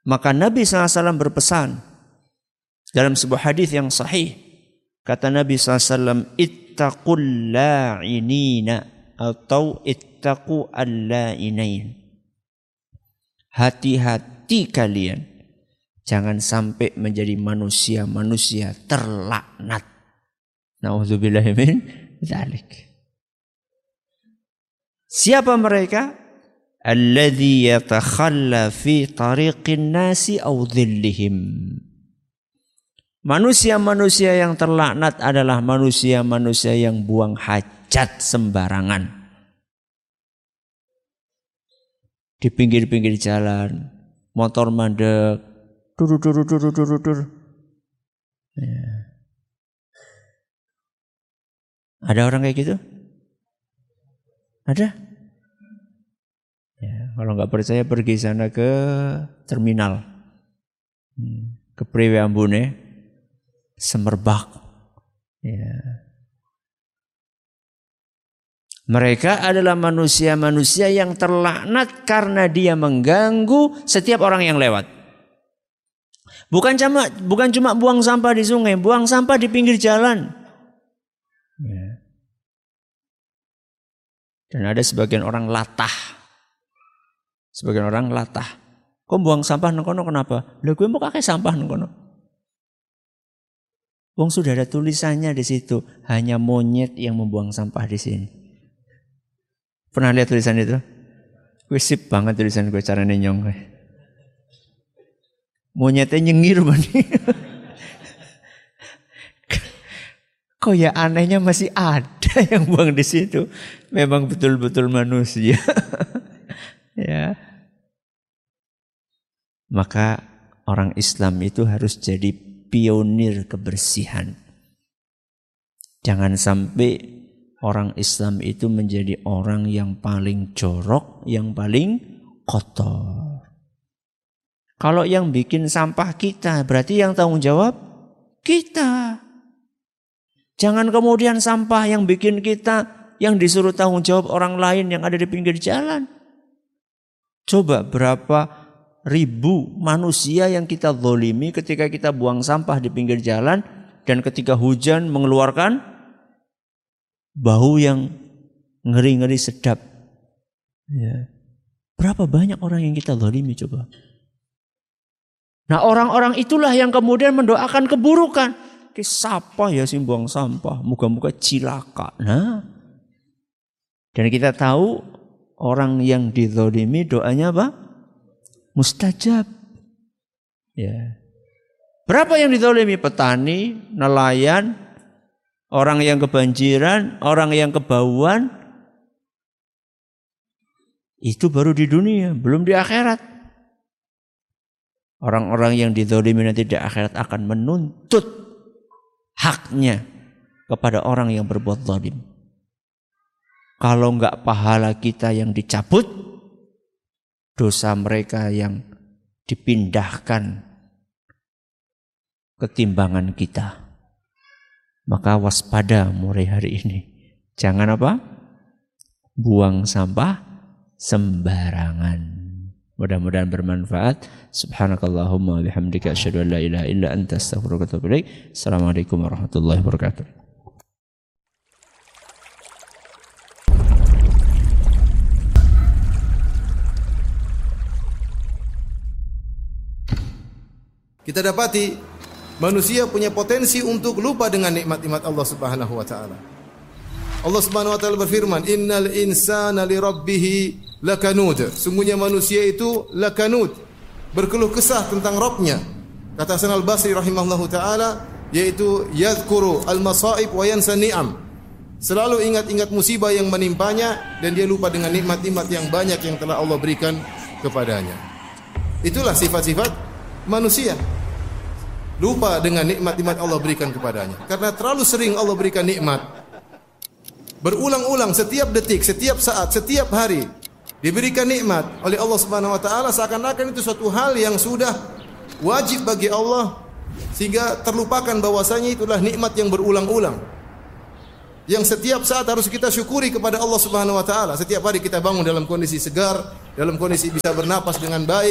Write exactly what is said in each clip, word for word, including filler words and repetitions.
Maka Nabi shallallahu alaihi wasallam berpesan dalam sebuah hadis yang sahih. Kata Nabi shallallahu alaihi wasallam, ittaqul la'inina atau ittaqu al-la'inain. Hati-hati kalian, jangan sampai menjadi manusia-manusia terlaknat. Na'udzubillahi min dzalik. Siapa mereka? Alladzi yatakhalla fi tariqin nasi aw dhillihim. Manusia-manusia yang terlaknat adalah manusia-manusia yang buang hajat sembarangan. Di pinggir-pinggir jalan, motor mandek, dur-dur-dur-dur-dur. Ya. Ada orang kayak gitu? Ada? Ya, kalau nggak percaya pergi sana ke terminal, ke Priwe Ambune, Semerbak. Ya. Mereka adalah manusia-manusia yang terlaknat karena dia mengganggu setiap orang yang lewat. Bukan cuma bukan cuma buang sampah di sungai, buang sampah di pinggir jalan. Ya. Dan ada sebagian orang latah. Sebagian orang latah. Kok buang sampah nang kono kenapa? Lah gue mau kakek sampah nang kono. Wong sudah ada tulisannya di situ, hanya monyet yang membuang sampah di sini. Pernah lihat tulisan itu? Gue sip banget tulisan gue caranya nyong. Monyetnya nyengir banget. Kok ya anehnya masih ada yang buang di situ. Memang betul-betul manusia. Ya. Maka orang Islam itu harus jadi pionir kebersihan. Jangan sampai orang Islam itu menjadi orang yang paling jorok, yang paling kotor. Kalau yang bikin sampah kita, berarti yang tanggung jawab kita. Jangan kemudian sampah yang bikin kita, yang disuruh tanggung jawab orang lain yang ada di pinggir jalan. Coba berapa ribu manusia yang kita zolimi ketika kita buang sampah di pinggir jalan, dan ketika hujan mengeluarkan bau yang ngeri-ngeri sedap. Ya. Berapa banyak orang yang kita zalimi coba. Nah orang-orang itulah yang kemudian mendoakan keburukan. Ki siapa ya sih buang sampah? Moga-moga cilaka. Nah. Dan kita tahu orang yang dizalimi doanya apa? Mustajab. Ya. Berapa yang dizalimi? Petani, nelayan, orang yang kebanjiran, orang yang kebauan. Itu baru di dunia, belum di akhirat. Orang-orang yang dizalimi nanti di akhirat akan menuntut haknya kepada orang yang berbuat zalim. Kalau enggak pahala kita yang dicabut, dosa mereka yang dipindahkan ke timbangan kita. Maka waspada mulai hari ini. Jangan apa? Buang sampah sembarangan. Mudah-mudahan bermanfaat. Subhanakallahumma bihamdika asyhadu an la ilaha illa anta astaghfiruka wa atubu ilaik. Assalamualaikum warahmatullahi wabarakatuh. Kita dapati manusia punya potensi untuk lupa dengan nikmat-nikmat Allah Subhanahu wa taala. Allah Subhanahu wa taala berfirman, "Innal insana li rabbih lakanud." Sungguhnya manusia itu lakanud, berkeluh kesah tentang Rabbnya. Kata Hasan Al-Basri rahimahullahu taala, yaitu yadhkuru al-masaib wa yansa ni'am. Selalu ingat-ingat musibah yang menimpanya dan dia lupa dengan nikmat-nikmat yang banyak yang telah Allah berikan kepadanya. Itulah sifat-sifat manusia. Lupa dengan nikmat-nikmat Allah berikan kepadanya. Karena terlalu sering Allah berikan nikmat. Berulang-ulang setiap detik, setiap saat, setiap hari diberikan nikmat oleh Allah Subhanahu wa taala, seakan-akan itu suatu hal yang sudah wajib bagi Allah, sehingga terlupakan bahwasanya itulah nikmat yang berulang-ulang. Yang setiap saat harus kita syukuri kepada Allah Subhanahu wa taala. Setiap hari kita bangun dalam kondisi segar, dalam kondisi bisa bernapas dengan baik,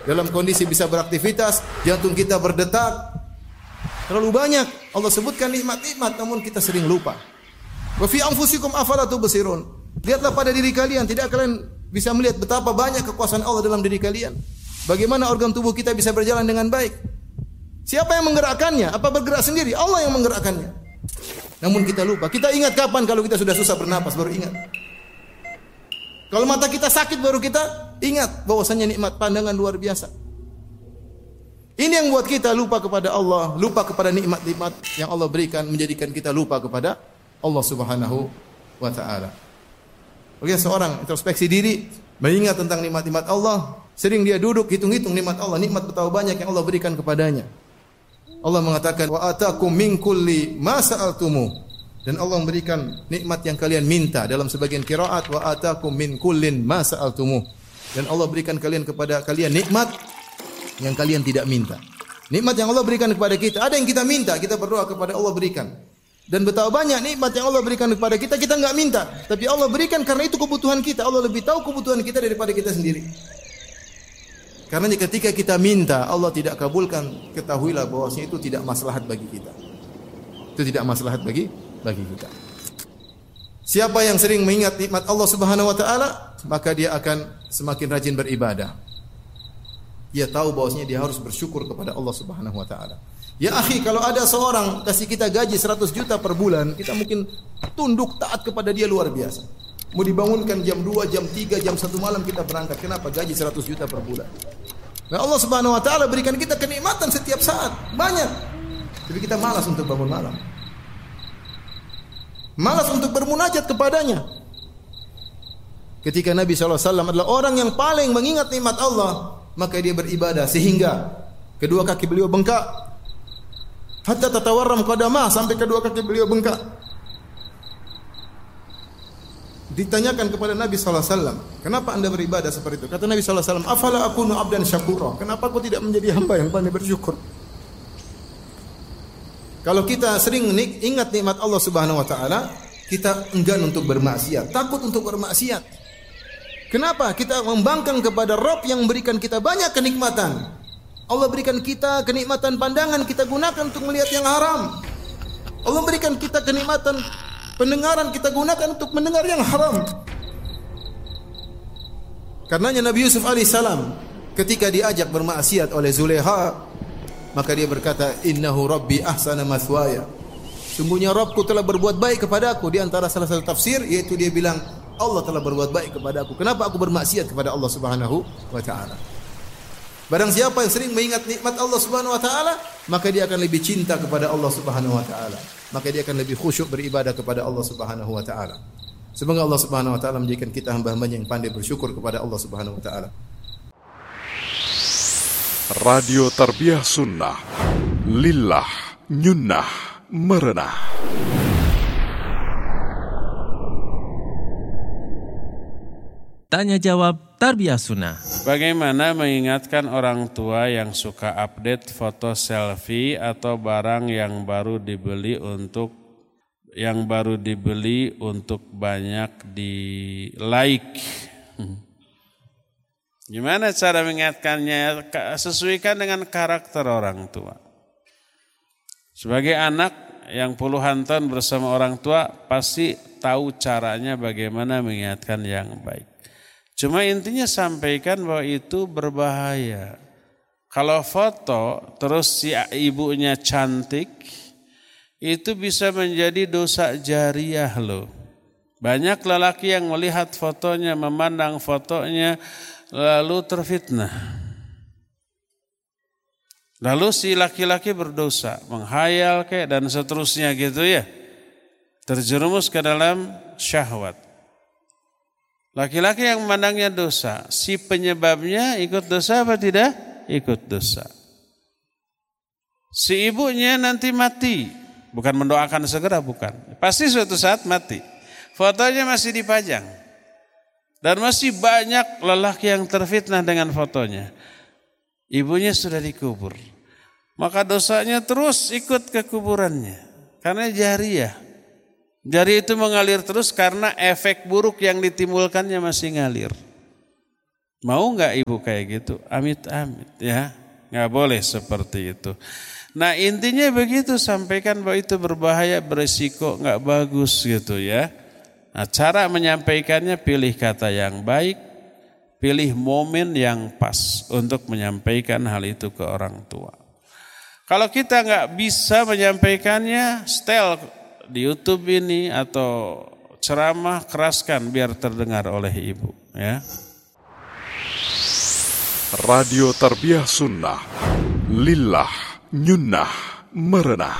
dalam kondisi bisa beraktivitas, jantung kita berdetak. Terlalu banyak Allah sebutkan nikmat-nikmat namun kita sering lupa. Wa fi anfusikum afala tubsirun. Lihatlah pada diri kalian, tidak kalian bisa melihat betapa banyak kekuasaan Allah dalam diri kalian. Bagaimana organ tubuh kita bisa berjalan dengan baik? Siapa yang menggerakkannya? Apa bergerak sendiri? Allah yang menggerakkannya. Namun kita lupa. Kita ingat kapan kalau kita sudah susah bernapas baru ingat. Kalau mata kita sakit baru kita ingat bahwasanya nikmat pandangan luar biasa. Ini yang buat kita lupa kepada Allah, lupa kepada nikmat-nikmat yang Allah berikan, menjadikan kita lupa kepada Allah Subhanahu wa taala. Oke, seorang introspeksi diri, mengingat tentang nikmat-nikmat Allah, sering dia duduk hitung-hitung nikmat Allah, nikmat betapa banyak yang Allah berikan kepadanya. Allah mengatakan wa atakum min kulli ma sa'altumu. Dan Allah memberikan nikmat yang kalian minta. Dalam sebagian qiraat wa atakum min kullin ma sa'altumu. Dan Allah berikan kalian kepada kalian nikmat yang kalian tidak minta. Nikmat yang Allah berikan kepada kita, ada yang kita minta, kita berdoa kepada Allah berikan. Dan betapa banyak nikmat yang Allah berikan kepada kita, kita enggak minta, tapi Allah berikan karena itu kebutuhan kita. Allah lebih tahu kebutuhan kita daripada kita sendiri. Karena ketika kita minta, Allah tidak kabulkan, ketahuilah bahwasanya itu tidak maslahat bagi kita. Itu tidak maslahat bagi bagi kita. Siapa yang sering mengingat nikmat Allah Subhanahu wa taala, maka dia akan semakin rajin beribadah. Dia tahu bahwasanya dia harus bersyukur kepada Allah Subhanahu wa taala. Ya akhi, kalau ada seorang kasih kita gaji seratus juta per bulan, kita mungkin tunduk taat kepada dia luar biasa. Mau dibangunkan jam dua, jam tiga, jam satu malam kita berangkat. Kenapa? Gaji seratus juta per bulan. Nah, Allah Subhanahu wa taala berikan kita kenikmatan setiap saat, banyak. Tapi kita malas untuk bangun malam. Malas untuk bermunajat kepadanya. Ketika Nabi shallallahu alaihi wasallam adalah orang yang paling mengingat nikmat Allah, maka dia beribadah sehingga kedua kaki beliau bengkak. Hatta tatawarram qadamah, sampai kedua kaki beliau bengkak. Ditanyakan kepada Nabi shallallahu alaihi wasallam, kenapa anda beribadah seperti itu? Kata Nabi shallallahu alaihi wasallam, afala akunu abdan syakura. Kenapa aku tidak menjadi hamba yang pandai bersyukur? Kalau kita sering ingat nikmat Allah Subhanahu wa taala, kita enggan untuk bermaksiat, takut untuk bermaksiat. Kenapa? Kita membangkang kepada Rabb yang memberikan kita banyak kenikmatan. Allah berikan kita kenikmatan pandangan, kita gunakan untuk melihat yang haram. Allah berikan kita kenikmatan pendengaran, kita gunakan untuk mendengar yang haram. Karenanya Nabi Yusuf alaihissalam ketika diajak bermaksiat oleh Zulekha, maka dia berkata, innahu rabbi ahsana mathwaya. Sungguhnya Rabbku telah berbuat baik kepada aku. Di antara salah satu tafsir yaitu dia bilang, Allah telah berbuat baik kepada aku. Kenapa aku bermaksiat kepada Allah Subhanahu wa taala? Barang siapa yang sering mengingat nikmat Allah Subhanahu wa taala, maka dia akan lebih cinta kepada Allah Subhanahu wa taala. Maka dia akan lebih khusyuk beribadah kepada Allah Subhanahu wa taala. Semoga Allah Subhanahu wa taala menjadikan kita hamba-hambanya yang pandai bersyukur kepada Allah Subhanahu wa taala. Radio Tarbiyah Sunnah, Lillah, Nyunnah, Merenah. Tanya jawab Tarbiyah Sunnah. Bagaimana mengingatkan orang tua yang suka update foto selfie atau barang yang baru dibeli untuk yang baru dibeli untuk banyak di like? Gimana cara mengingatkannya? Sesuaikan dengan karakter orang tua. Sebagai anak yang puluhan tahun bersama orang tua, pasti tahu caranya bagaimana mengingatkan yang baik. Cuma intinya sampaikan bahwa itu berbahaya. Kalau foto terus si ibunya cantik, itu bisa menjadi dosa jariah loh. Banyak lelaki yang melihat fotonya, memandang fotonya, lalu terfitnah. Lalu si laki-laki berdosa, menghayal kayak dan seterusnya gitu ya. Terjerumus ke dalam syahwat. Laki-laki yang memandangnya dosa, si penyebabnya ikut dosa apa tidak? Ikut dosa. Si ibunya nanti mati, bukan mendoakan segera, bukan. Pasti suatu saat mati. Fotonya masih dipajang. Dan masih banyak lelaki yang terfitnah dengan fotonya. Ibunya sudah dikubur. Maka dosanya terus ikut ke kuburannya. Karena jariyah. Jari itu mengalir terus karena efek buruk yang ditimbulkannya masih ngalir. Mau nggak ibu kayak gitu? Amit-amit ya, nggak boleh seperti itu. Nah intinya begitu, sampaikan bahwa itu berbahaya, beresiko, nggak bagus gitu ya. Nah cara menyampaikannya, pilih kata yang baik, pilih momen yang pas untuk menyampaikan hal itu ke orang tua. Kalau kita nggak bisa menyampaikannya, setel di YouTube ini atau ceramah, keraskan biar terdengar oleh ibu ya. Radio Tarbiyah Sunnah, lillah, nyunnah, merenah.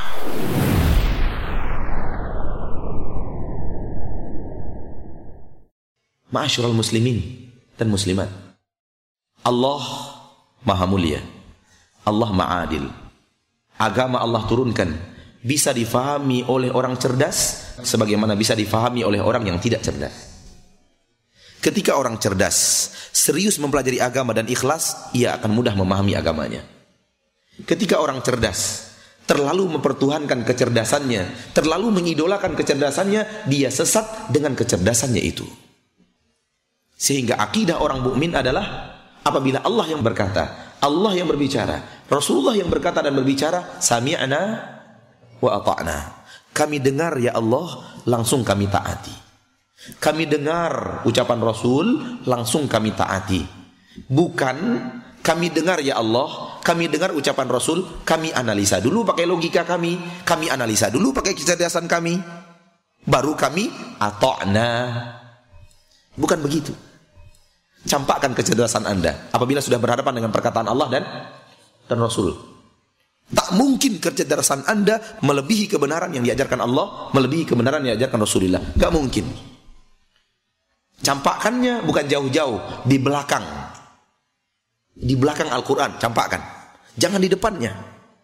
Ma'asyiral muslimin dan muslimat, Allah Maha Mulia, Allah Maha Adil. Agama Allah turunkan bisa difahami oleh orang cerdas sebagaimana bisa difahami oleh orang yang tidak cerdas. Ketika orang cerdas serius mempelajari agama dan ikhlas, ia akan mudah memahami agamanya. Ketika orang cerdas terlalu mempertuhankan kecerdasannya, terlalu mengidolakan kecerdasannya, dia sesat dengan kecerdasannya itu. Sehingga akidah orang mukmin adalah apabila Allah yang berkata, Allah yang berbicara, Rasulullah yang berkata dan berbicara, sami'na wa ata'na. Kami dengar ya Allah, langsung kami taati. Kami dengar ucapan Rasul, langsung kami taati. Bukan kami dengar ya Allah, kami dengar ucapan Rasul, kami analisa dulu pakai logika kami, kami analisa dulu pakai kecerdasan kami, baru kami ata'na. Bukan begitu. Campakkan kecerdasan Anda apabila sudah berhadapan dengan perkataan Allah dan dan Rasul. Tak mungkin kecerdasan Anda melebihi kebenaran yang diajarkan Allah, melebihi kebenaran yang diajarkan Rasulullah. Gak mungkin. Campakkannya bukan jauh-jauh, di belakang. Di belakang Al-Quran, campakkan. Jangan di depannya.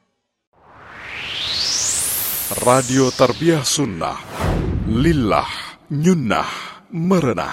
Radio Tarbiyah Sunnah, lillah, nyunnah, merenah.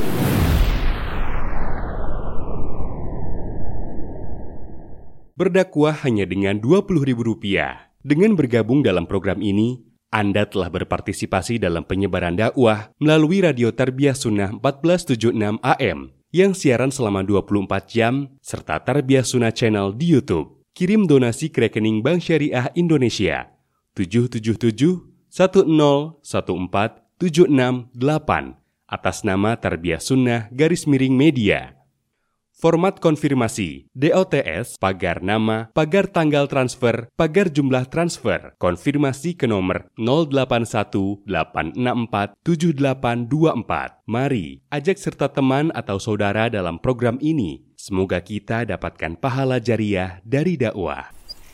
Berdakwah hanya dengan dua puluh ribu rupiah. Dengan bergabung dalam program ini, Anda telah berpartisipasi dalam penyebaran dakwah melalui Radio Tarbiyah Sunnah empat belas tujuh puluh enam A M yang siaran selama dua puluh empat jam serta Tarbiyah Sunnah Channel di YouTube. Kirim donasi ke rekening Bank Syariah Indonesia tujuh tujuh tujuh satu nol satu empat tujuh enam delapan atas nama Tarbiyah Sunnah garis miring media. Format konfirmasi, D O T S, pagar nama, pagar tanggal transfer, pagar jumlah transfer, konfirmasi ke nomor nol delapan satu delapan enam empat tujuh delapan dua empat. Mari, ajak serta teman atau saudara dalam program ini. Semoga kita dapatkan pahala jariah dari dakwah.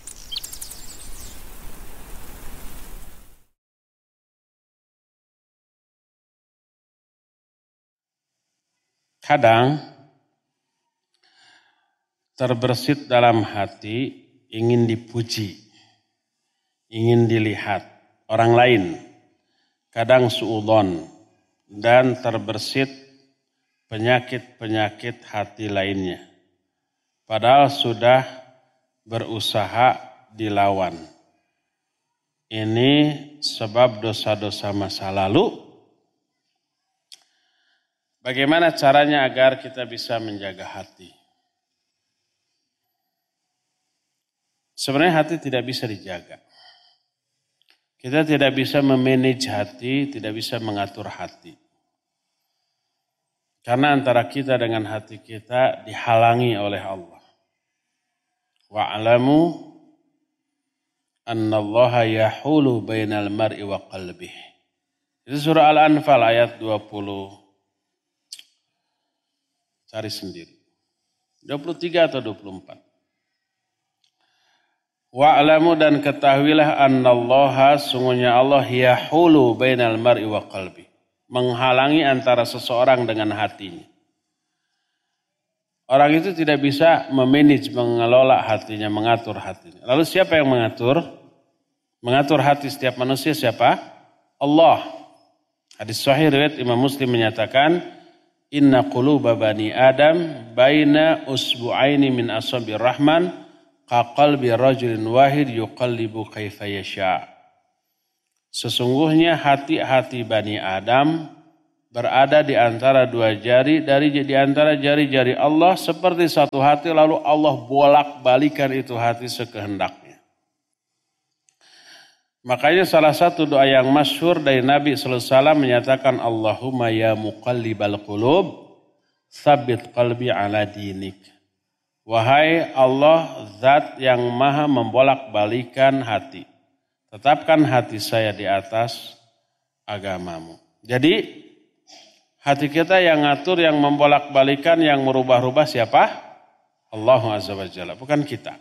Kadang terbersit dalam hati ingin dipuji, ingin dilihat orang lain, kadang suudzon, dan terbersit penyakit-penyakit hati lainnya. Padahal sudah berusaha dilawan. Ini sebab dosa-dosa masa lalu. Bagaimana caranya agar kita bisa menjaga hati? Sebenarnya hati tidak bisa dijaga. Kita tidak bisa memanage hati, tidak bisa mengatur hati. Karena antara kita dengan hati kita dihalangi oleh Allah. Wa'alamu annallaha yahulu bainal mar'i wa qalbih. Itu surah Al-Anfal ayat dua puluh. Cari sendiri. dua puluh tiga atau dua puluh empat. Wa'lamu dan ketahuilah annallaha sungguhnya Allah yahulu bainal mar'i wa qalbi. Menghalangi antara seseorang dengan hatinya. Orang itu tidak bisa memanage, mengelola hatinya, mengatur hatinya. Lalu siapa yang mengatur? Mengatur hati setiap manusia siapa? Allah. Hadis sahih riwayat Imam Muslim menyatakan, inna quluba bani Adam baina usbu'aini min asabir rahman kaqalbi rajulin wahid yuqallibu kaifa yasha. Sesungguhnya hati-hati Bani Adam berada di antara dua jari dari di antara jari-jari Allah seperti satu hati, lalu Allah bolak-balikan itu hati sekehendaknya. Makanya salah satu doa yang masyhur dari Nabi sallallahu alaihi wasallam menyatakan, Allahumma ya muqallibal qulub tsabbit qalbi ala dinik. Wahai Allah, zat yang maha membolak-balikan hati, tetapkan hati saya di atas agamamu. Jadi hati kita yang ngatur, yang membolak-balikan, yang merubah-rubah siapa? Allah Azza wa Jalla, bukan kita.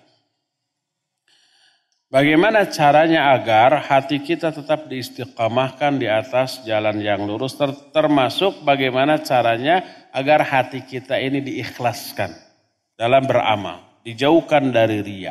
Bagaimana caranya agar hati kita tetap diistiqamahkan di atas jalan yang lurus, termasuk bagaimana caranya agar hati kita ini diikhlaskan dalam beramal, dijauhkan dari riya.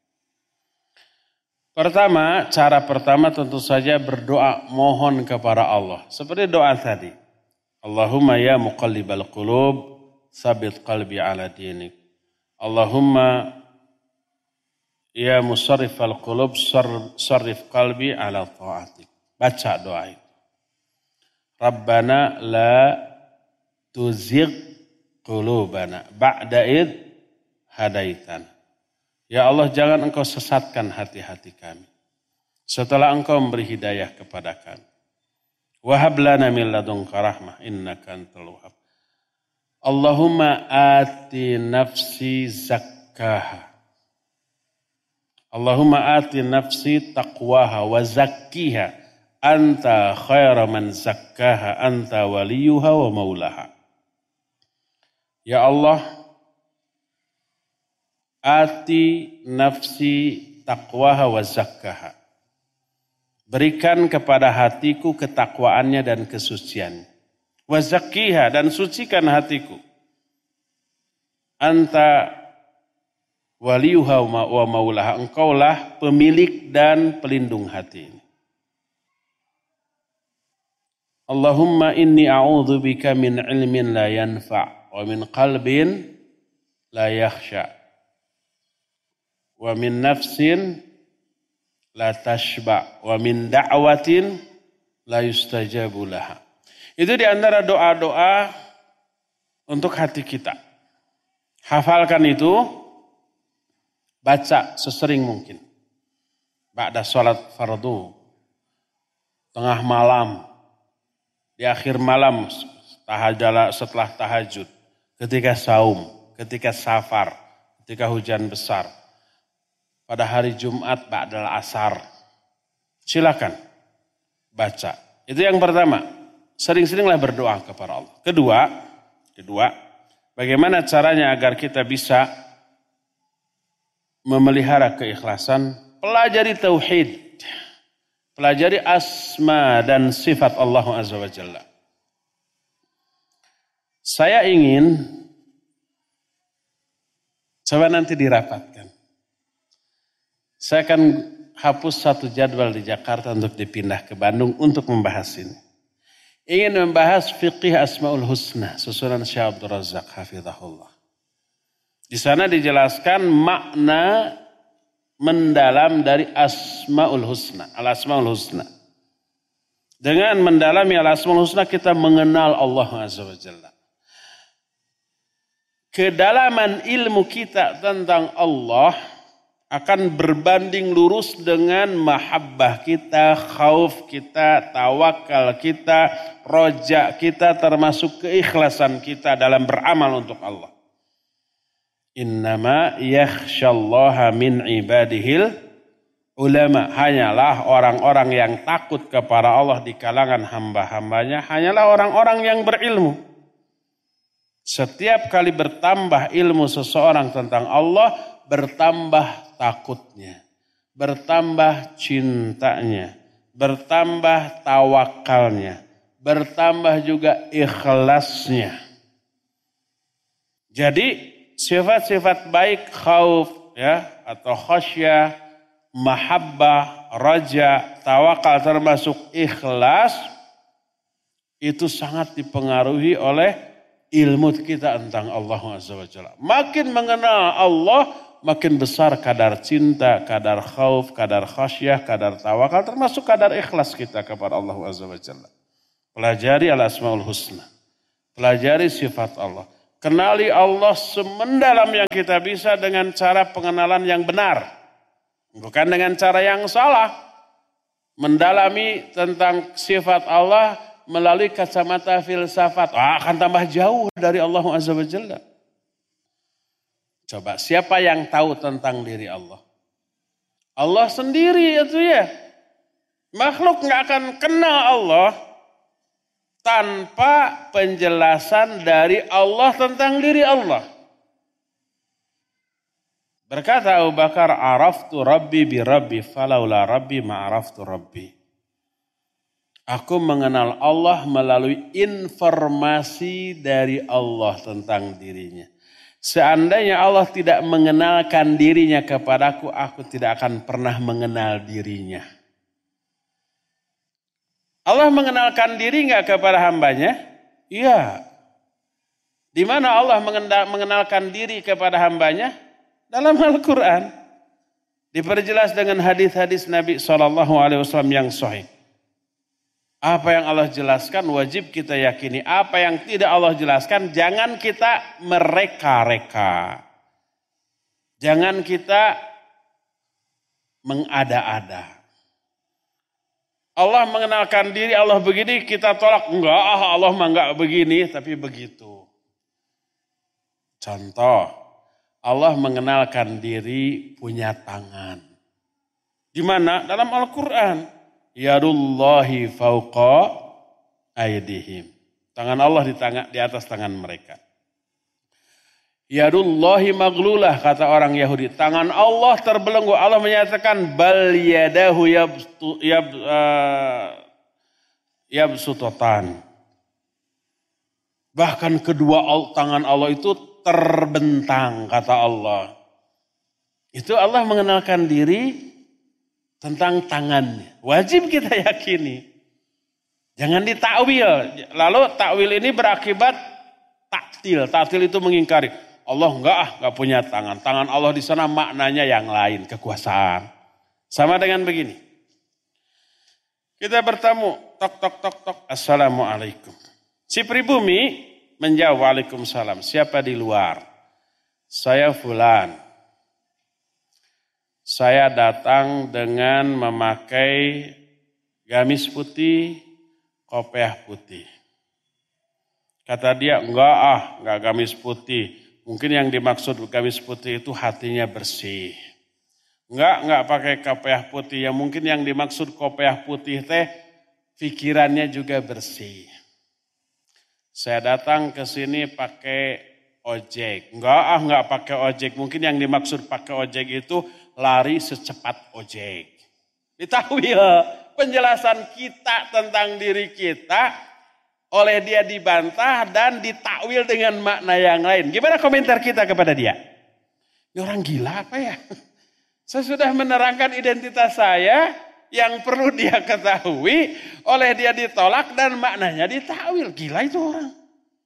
Pertama, cara pertama tentu saja berdoa, mohon kepada Allah. Seperti doa tadi. Allahumma ya muqallibal qulub, tsabbit qalbi ala dinik. Allahumma ya musarrifal qulub, sarrif qalbi ala ta'atik. Baca doa itu. Rabbana la tuzigh qulubana ba'da id hadaitan. Ya Allah, jangan engkau sesatkan hati-hati kami setelah engkau memberi hidayah kepada kami. Wahab lana min ladunka rahmah innaka antal wahhab. Allahumma ati nafsi zakkaha. Allahumma ati nafsi taqwaha wa zakkiha anta khaira man zakkaha anta waliyuha wa maulaha. Ya Allah, ati nafsi taqwaha wa zakkaha. Berikan kepada hatiku ketakwaannya dan kesuciannya. Wa zakkiha, dan sucikan hatiku. Anta waliyuha wa maulaha. Engkaulah pemilik dan pelindung hati ini. Allahumma inni a'udzu bika min ilmin la yanfa' wa min qalbin la yakhsha' wa min nafsin la tashba' wa min da'watin la yustajabu laha. Itu di antara doa-doa untuk hati kita. Hafalkan itu, baca sesering mungkin. Ba'da salat fardu, tengah malam, di akhir malam, setelah tahajud, ketika saum, ketika safar, ketika hujan besar, pada hari Jumat ba'dal asar. Silakan baca. Itu yang pertama. Sering-seringlah berdoa kepada Allah. Kedua, kedua, bagaimana caranya agar kita bisa memelihara keikhlasan? Pelajari tauhid. Pelajari asma dan sifat Allah Azza wa Jalla. Saya ingin, coba nanti dirapatkan. Saya akan hapus satu jadwal di Jakarta untuk dipindah ke Bandung untuk membahas ini. Ingin membahas fiqih Asmaul Husna, susunan Syekh Abdul Razak hafizahullah. Di sana dijelaskan makna mendalam dari Asmaul Husna, Al-Asmaul Husna. Dengan mendalami Al-Asmaul Husna kita mengenal Allah Azza wa Jalla. Kedalaman ilmu kita tentang Allah akan berbanding lurus dengan mahabbah kita, khauf kita, tawakal kita, roja kita, termasuk keikhlasan kita dalam beramal untuk Allah. Innama yakhshallaha min ibadihil ulama. Hanyalah orang-orang yang takut kepada Allah di kalangan hamba-hambanya, hanyalah orang-orang yang berilmu. Setiap kali bertambah ilmu seseorang tentang Allah, bertambah takutnya, bertambah cintanya, bertambah tawakalnya, bertambah juga ikhlasnya. Jadi sifat-sifat baik khauf ya atau khasyah, mahabbah, raja, tawakal termasuk ikhlas itu sangat dipengaruhi oleh ilmu kita tentang Allah Azza wa Jalla. Makin mengenal Allah, makin besar kadar cinta, kadar khauf, kadar khasyah, kadar tawakal, termasuk kadar ikhlas kita kepada Allah Azza wa Jalla. Pelajari al-asmaul husna. Pelajari sifat Allah. Kenali Allah semendalam yang kita bisa dengan cara pengenalan yang benar. Bukan dengan cara yang salah. Mendalami tentang sifat Allah melalui kacamata filsafat. Ah, akan tambah jauh dari Allah Azza wa Jalla. Coba, siapa yang tahu tentang diri Allah? Allah sendiri itu ya. Makhluk nggak akan kenal Allah tanpa penjelasan dari Allah tentang diri Allah. Berkata Abu Bakar, araftu rabbi bi rabbi falaula rabbi ma'araftu rabbi. Aku mengenal Allah melalui informasi dari Allah tentang dirinya. Seandainya Allah tidak mengenalkan dirinya kepadaku, aku tidak akan pernah mengenal dirinya. Allah mengenalkan diri enggak kepada hambanya? Iya. Di mana Allah mengenalkan diri kepada hambanya? Dalam Al-Quran. Diperjelas dengan hadis-hadis Nabi shallallahu alaihi wasallam yang sahih. Apa yang Allah jelaskan wajib kita yakini. Apa yang tidak Allah jelaskan jangan kita mereka-reka. Jangan kita mengada-ada. Allah mengenalkan diri Allah begini kita tolak. Enggak, Allah mah enggak begini tapi begitu. Contoh, Allah mengenalkan diri punya tangan. Di mana? Dalam Al-Quran. Yadullahi fauqa aydihim. Tangan Allah di, tangan, di atas tangan mereka. Yadullahi maglulah kata orang Yahudi. Tangan Allah terbelenggu. Allah menyatakan bal yadahu yabtu, yab, uh, yabsutotan. Bahkan kedua tangan Allah itu terbentang kata Allah. Itu Allah mengenalkan diri tentang tangannya. Wajib kita yakini. Jangan ditakwil. Lalu takwil ini berakibat taktil. Taktil itu mengingkari. Allah enggak ah, enggak punya tangan. Tangan Allah di sana maknanya yang lain, kekuasaan. Sama dengan begini. Kita bertemu, tok tok tok tok, assalamualaikum. Si pribumi menjawab waalaikumsalam. Siapa di luar? Saya fulan. Saya datang dengan memakai gamis putih, kopiah putih. Kata dia, enggak ah, enggak gamis putih. Mungkin yang dimaksud gamis putih itu hatinya bersih. Enggak, enggak pakai kopiah putih. Yang mungkin yang dimaksud kopiah putih teh, pikirannya juga bersih. Saya datang ke sini pakai ojek. Enggak ah, enggak pakai ojek. Mungkin yang dimaksud pakai ojek itu lari secepat ojek. Ditakwil penjelasan kita tentang diri kita oleh dia dibantah dan ditakwil dengan makna yang lain. Gimana komentar kita kepada dia? Ini orang gila apa ya? Saya sudah menerangkan identitas saya yang perlu dia ketahui, oleh dia ditolak dan maknanya ditakwil. Gila itu orang.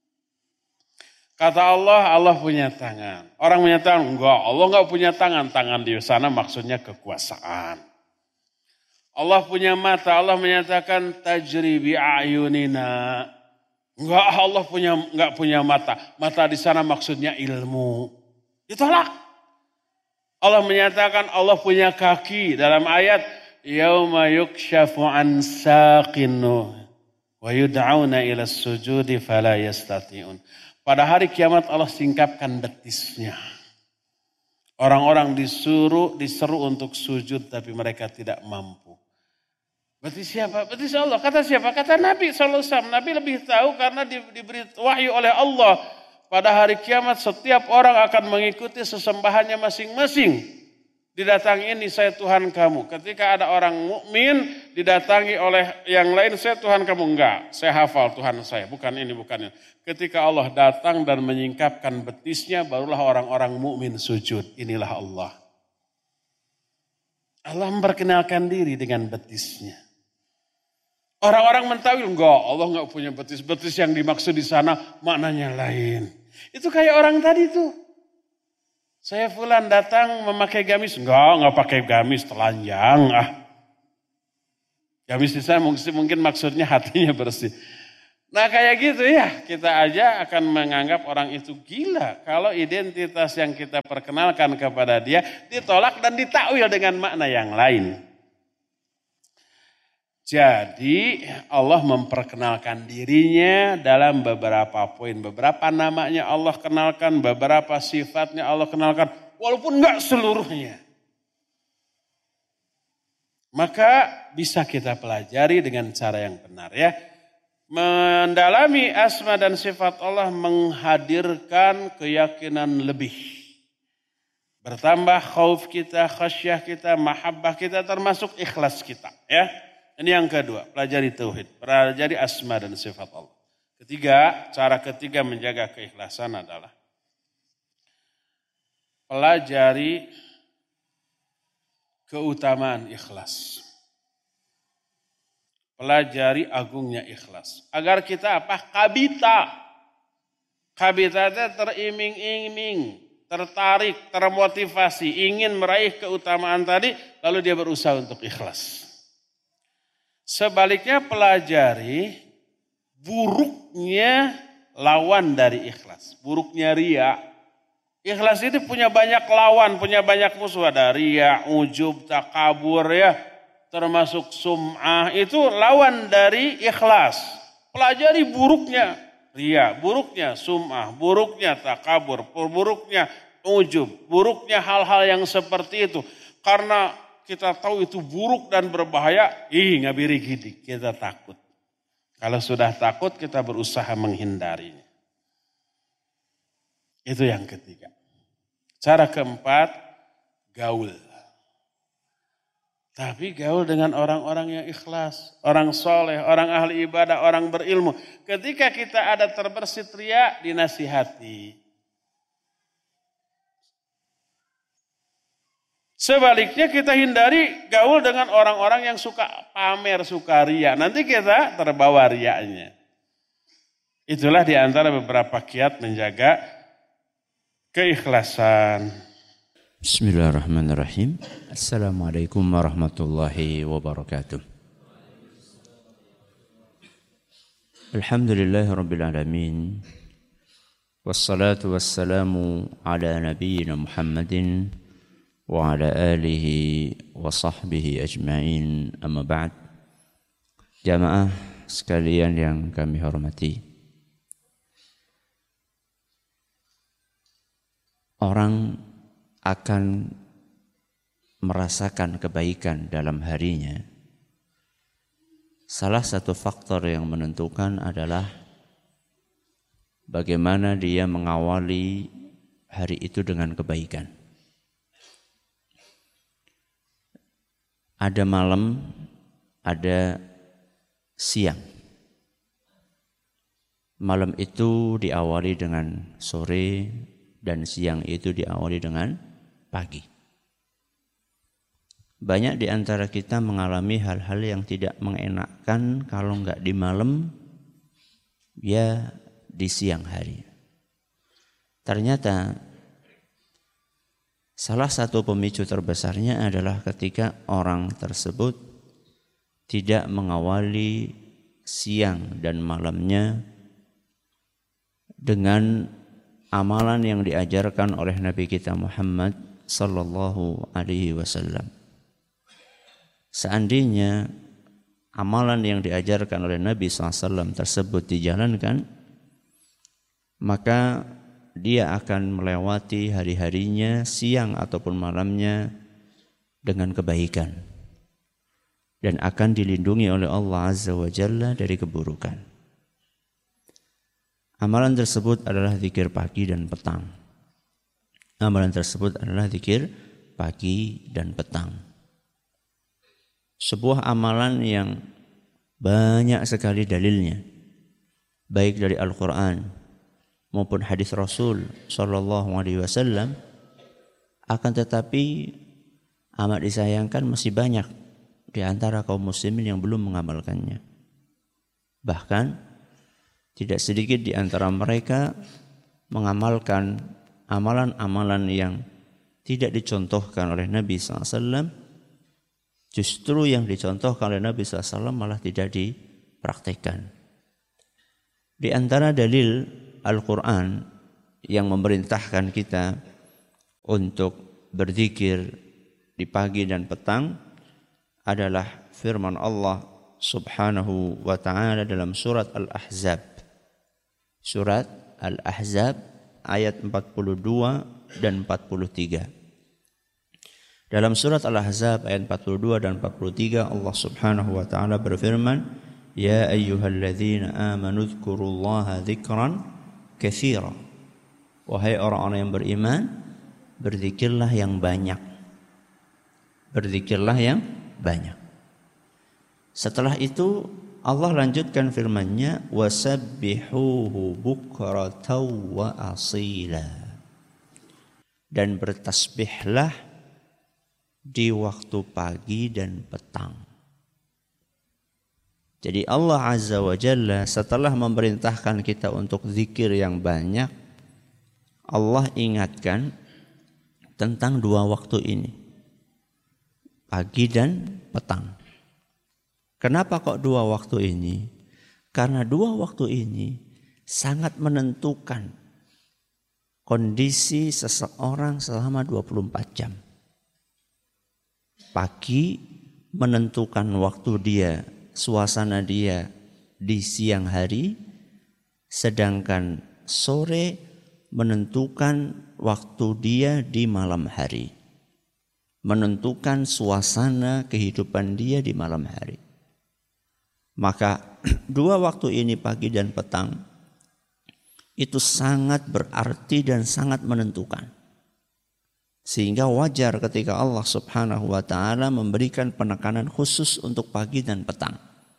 Kata Allah, Allah punya tangan. Orang punya tangan, enggak, Allah enggak punya tangan. Tangan di sana maksudnya kekuasaan. Allah punya mata, Allah menyatakan tajri bi ayunina. Enggak, Allah punya enggak punya mata. Mata di sana maksudnya ilmu. Ditolak. Allah menyatakan Allah punya kaki dalam ayat yauma yukshafu an saqinu wa yud'auna ila sujudi fala yastati'un. Pada hari kiamat Allah singkapkan betisnya. Orang-orang disuruh, diseru untuk sujud tapi mereka tidak mampu. Betis siapa? Betis Allah. Kata siapa? Kata Nabi shallallahu alaihi wasallam. Nabi lebih tahu karena di, diberi wahyu oleh Allah. Pada hari kiamat setiap orang akan mengikuti sesembahannya masing-masing. Didatangi ini saya Tuhan kamu. Ketika ada orang mukmin didatangi oleh yang lain saya Tuhan kamu. Enggak, saya hafal Tuhan saya. Bukan ini, bukan ini. Ketika Allah datang dan menyingkapkan betisnya barulah orang-orang mukmin sujud. Inilah Allah. Allah memperkenalkan diri dengan betisnya. Orang-orang mentawil, enggak, Allah enggak punya betis. Betis yang dimaksud di sana maknanya lain. Itu kayak orang tadi tuh. Saya fulan datang memakai gamis. Enggak, enggak pakai gamis, telanjang. Ah. Gamis lisan mungkin maksudnya hatinya bersih. Nah kayak gitu ya, kita aja akan menganggap orang itu gila kalau identitas yang kita perkenalkan kepada dia ditolak dan ditakwil dengan makna yang lain. Jadi Allah memperkenalkan dirinya dalam beberapa poin. Beberapa namanya Allah kenalkan, beberapa sifatnya Allah kenalkan, walaupun enggak seluruhnya. Maka bisa kita pelajari dengan cara yang benar ya. Mendalami asma dan sifat Allah menghadirkan keyakinan lebih. Bertambah khauf kita, khasyah kita, mahabbah kita, termasuk ikhlas kita. Ya, ini yang kedua, pelajari tauhid, pelajari asma dan sifat Allah. Ketiga, cara ketiga menjaga keikhlasan adalah pelajari keutamaan ikhlas. Pelajari agungnya ikhlas. Agar kita apa? Kabita. Kabita itu teriming-iming, tertarik, termotivasi, ingin meraih keutamaan tadi, lalu dia berusaha untuk ikhlas. Sebaliknya pelajari buruknya lawan dari ikhlas. Buruknya riya. Ikhlas itu punya banyak lawan, punya banyak musuh. Ada riya, ujub, takabur ya. Termasuk sum'ah, itu lawan dari ikhlas. Pelajari buruknya riya, buruknya sum'ah, buruknya takabur, buruknya ujub, buruknya hal-hal yang seperti itu. Karena kita tahu itu buruk dan berbahaya, ih ngabiri gini, kita takut. Kalau sudah takut kita berusaha menghindarinya. Itu yang ketiga. Cara keempat, gaul. Tapi gaul dengan orang-orang yang ikhlas, orang soleh, orang ahli ibadah, orang berilmu. Ketika kita ada terbersit riya, dinasihati. Sebaliknya kita hindari gaul dengan orang-orang yang suka pamer, suka riya. Nanti kita terbawa riyanya. Itulah di antara beberapa kiat menjaga keikhlasan. Bismillahirrahmanirrahim. Assalamualaikum warahmatullahi wabarakatuh. Alhamdulillahi rabbil alamin. Wassalatu wassalamu ala nabiyyina Muhammadin wa ala alihi wa sahbihi ajma'in, amma ba'd. Jamaah sekalian yang kami hormati, orang akan merasakan kebaikan dalam harinya. Salah satu faktor yang menentukan adalah bagaimana dia mengawali hari itu dengan kebaikan. Ada malam, ada siang. Malam itu diawali dengan sore dan siang itu diawali dengan pagi. Banyak di antara kita mengalami hal-hal yang tidak mengenakkan kalau enggak di malam, ya di siang hari. Ternyata salah satu pemicu terbesarnya adalah ketika orang tersebut tidak mengawali siang dan malamnya dengan amalan yang diajarkan oleh Nabi kita Muhammad sallallahu alaihi wasallam. Seandainya amalan yang diajarkan oleh Nabi sallallahu alaihi wasallam tersebut dijalankan, maka dia akan melewati hari-harinya, siang ataupun malamnya dengan kebaikan dan akan dilindungi oleh Allah Azza wa Jalla dari keburukan. Amalan tersebut adalah zikir pagi dan petang. Amalan tersebut adalah zikir pagi dan petang. Sebuah amalan yang banyak sekali dalilnya, baik dari Al-Quran maupun hadis Rasul Sallallahu Alaihi Wasallam. Akan tetapi amat disayangkan masih banyak di antara kaum muslimin yang belum mengamalkannya. Bahkan tidak sedikit di antara mereka mengamalkan amalan-amalan yang tidak dicontohkan oleh Nabi sallallahu alaihi wasallam Justru yang dicontohkan oleh Nabi shallallahu alaihi wasallam malah tidak dipraktikkan. Di antara dalil Al-Quran yang memerintahkan kita untuk berzikir di pagi dan petang adalah firman Allah Subhanahu wa ta'ala dalam surat Al-Ahzab. Surat Al-Ahzab ayat empat puluh dua dan empat puluh tiga. Dalam surat Al-Ahzab ayat empat puluh dua dan empat puluh tiga Allah Subhanahu wa ta'ala berfirman, "Ya ayyuhalladzina amanu dzkurullaha dzikran katsira." Wahai orang-orang yang beriman, berzikirlah yang banyak. Berzikirlah yang banyak. Setelah itu Allah lanjutkan firman-Nya, "Wasabbihuhu bukratan wa asila." Dan bertasbihlah di waktu pagi dan petang. Jadi Allah Azza wa Jalla setelah memerintahkan kita untuk zikir yang banyak, Allah ingatkan tentang dua waktu ini, pagi dan petang. Kenapa kok dua waktu ini? Karena dua waktu ini sangat menentukan kondisi seseorang selama dua puluh empat jam. Pagi menentukan waktu dia, suasana dia di siang hari, sedangkan sore menentukan waktu dia di malam hari. Menentukan suasana kehidupan dia di malam hari. Maka dua waktu ini pagi dan petang itu sangat berarti dan sangat menentukan. Sehingga wajar ketika Allah Subhanahu wa ta'ala memberikan penekanan khusus untuk pagi dan petang.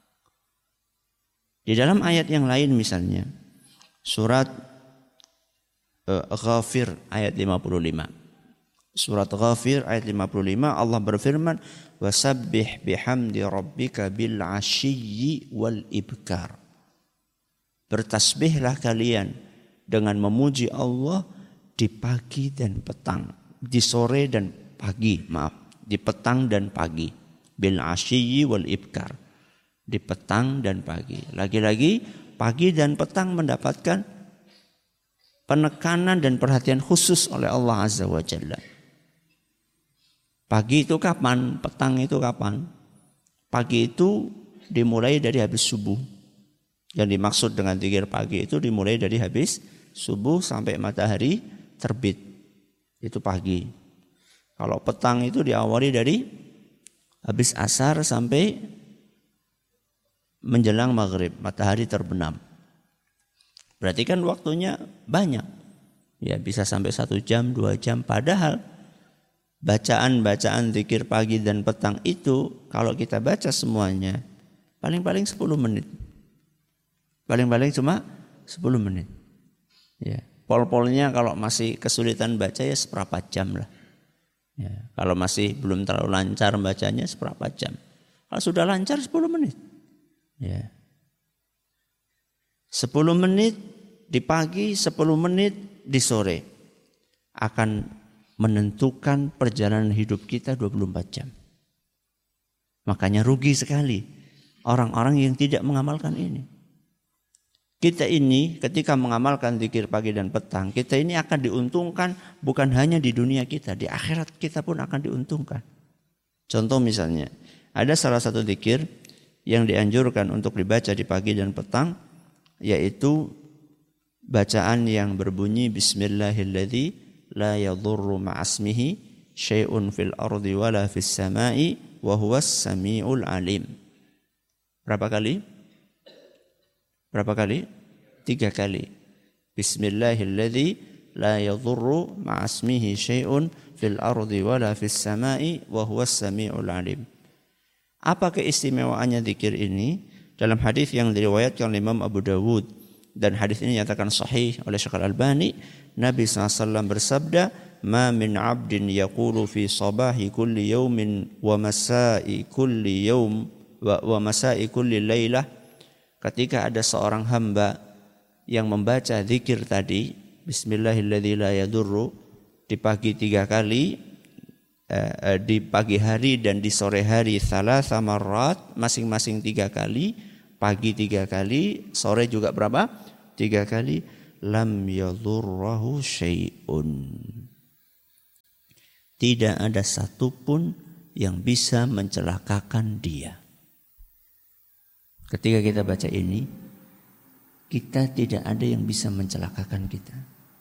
Di dalam ayat yang lain misalnya surat uh, Ghafir ayat lima puluh lima. Surat Ghafir ayat lima puluh lima Allah berfirman, "Wasabbih bihamdi rabbika bil 'ashiyyi wal ibkar." Bertasbihlah kalian dengan memuji Allah di pagi dan petang, di sore dan pagi, maaf, di petang dan pagi. Bil 'ashiyyi wal ibkar. Di petang dan pagi. Lagi-lagi pagi dan petang mendapatkan penekanan dan perhatian khusus oleh Allah Azza wa Jalla. Pagi itu kapan? Petang itu kapan? Pagi itu dimulai dari habis subuh. Yang dimaksud dengan zikir pagi itu dimulai dari habis subuh sampai matahari terbit. Itu pagi. Kalau petang itu diawali dari habis asar sampai menjelang maghrib, matahari terbenam. Berarti kan waktunya banyak. Ya bisa sampai satu jam, dua jam. Padahal bacaan-bacaan zikir pagi dan petang itu kalau kita baca semuanya paling-paling sepuluh menit. Paling-paling cuma sepuluh menit. Ya, pol-polnya kalau masih kesulitan baca ya seperempat jam lah. Ya, kalau masih belum terlalu lancar bacanya seperempat jam. Kalau sudah lancar sepuluh menit. Ya. sepuluh menit di pagi, sepuluh menit di sore akan menentukan perjalanan hidup kita dua puluh empat jam. Makanya rugi sekali orang-orang yang tidak mengamalkan ini. Kita ini ketika mengamalkan zikir pagi dan petang, kita ini akan diuntungkan bukan hanya di dunia kita, di akhirat kita pun akan diuntungkan. Contoh misalnya, ada salah satu zikir yang dianjurkan untuk dibaca di pagi dan petang, yaitu bacaan yang berbunyi Bismillahilladzi la yadurru ma'asmihi syai'un fil ardi wala fis sama'i wa huwas sami'ul alim. Berapa kali? Berapa kali? Tiga kali. Bismillahilladzi la yadurru ma'asmihi syai'un fil ardi wala fis sama'i wa huwas sami'ul alim. Apa keistimewaannya zikir ini? Dalam hadis yang diriwayatkan oleh Imam Abu Dawud dan hadis ini dinyatakan sahih oleh Syekh Al-Albani, Nabi sallallahu alaihi wasallam bersabda, "Ma min 'abdin yaqulu fi sabahi kulli yawmin wa masa'i kulli yawm wa, wa masa'i kulli lailah." Ketika ada seorang hamba yang membaca zikir tadi, Bismillahilladzi la yadurru, di pagi tiga kali, eh, di pagi hari dan di sore hari thalatha marrat, masing-masing tiga kali, pagi tiga kali, sore juga berapa? Tiga kali. Lam yadurrahu syai'un. Tidak ada satupun yang bisa mencelakakan dia. Ketika kita baca ini, kita tidak ada yang bisa mencelakakan kita.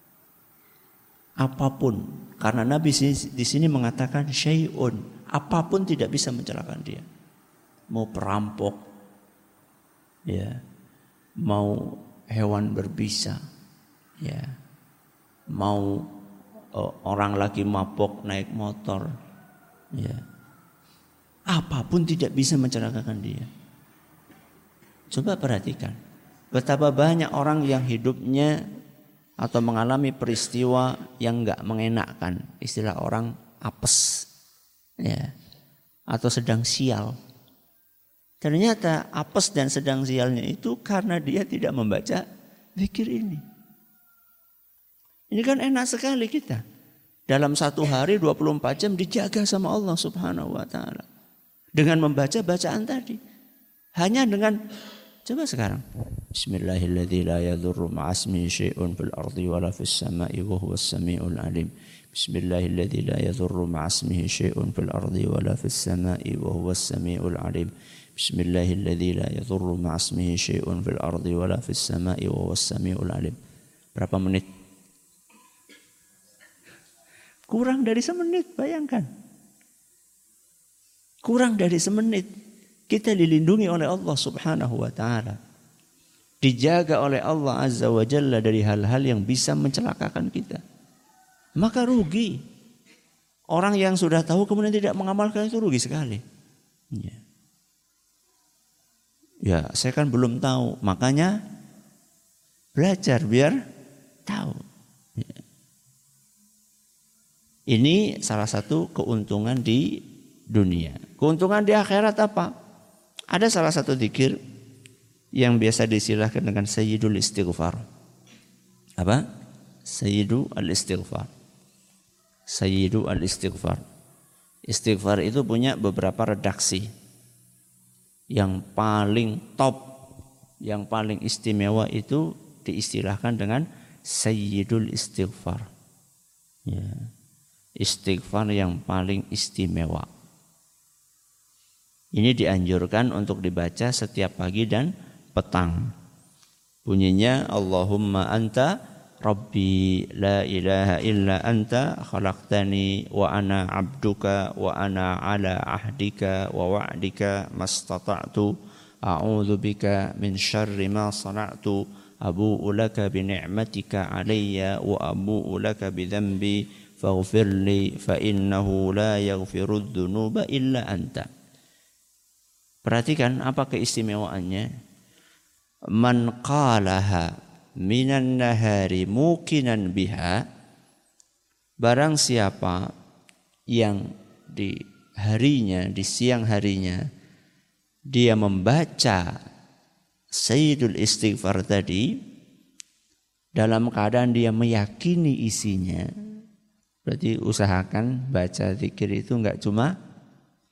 Apapun, karena Nabi di sini mengatakan syai'un, apapun tidak bisa mencelakakan dia. Mau perampok, ya, mau hewan berbisa, ya, mau uh, orang lagi mabok naik motor, ya, apapun tidak bisa mencelakakan dia. Coba perhatikan, betapa banyak orang yang hidupnya atau mengalami peristiwa yang enggak mengenakkan, istilah orang apes, ya, atau sedang sial. Ternyata apes dan sedang sialnya itu karena dia tidak membaca zikir ini. Ini kan enak sekali kita. Dalam satu hari dua puluh empat jam dijaga sama Allah Subhanahu wa taala. Dengan membaca bacaan tadi. Hanya dengan, coba sekarang. Bismillahirrahmanirrahim. La yadurru ma'asmihi syai'un fil ardi wala fis sama'i wa huwas sami'ul alim. Bismillahirrahmanirrahim. La yadurru ma'asmihi syai'un fil ardi wala fis sama'i wa huwas sami'ul alim. Bismillahirrahmanirrahim. La yadurru ma'asmihi syai'un fil ardi wala fis sama'i wa huwas sami'ul alim. Berapa menit? Kurang dari semenit, bayangkan. Kurang dari semenit. Kita dilindungi oleh Allah Subhanahu wa ta'ala. Dijaga oleh Allah Azza wa Jalla dari hal-hal yang bisa mencelakakan kita. Maka rugi. Orang yang sudah tahu kemudian tidak mengamalkan itu rugi sekali. Ya, ya saya kan belum tahu. Makanya belajar biar tahu. Ya. Ini salah satu keuntungan di dunia. Keuntungan di akhirat apa? Ada salah satu zikir yang biasa disilahkan dengan Sayyidul Istighfar. Apa? Sayyidu al-Istighfar. Sayyidu al-Istighfar. Istighfar itu punya beberapa redaksi. Yang paling top, yang paling istimewa itu diistilahkan dengan Sayyidul Istighfar. Ya. Istighfar yang paling istimewa. Ini dianjurkan untuk dibaca setiap pagi dan petang. Bunyinya Allahumma anta Rabbi la ilaha illa anta khalaqtani wa ana abduka wa ana ala ahdika wa wa'dika mastata'tu a'udzu bika min syarri ma sana'tu abu'u laka bi ni'matika alayya wa abu'u laka bi dhanbi faghfir li fa innahu la yaghfirudz dzunuba illa anta. Perhatikan apa keistimewaannya. Man qalaha minan nahari muqinan biha, barang siapa yang di harinya, di siang harinya dia membaca Sayyidul Istighfar tadi dalam keadaan dia meyakini isinya. Berarti usahakan baca zikir itu enggak cuma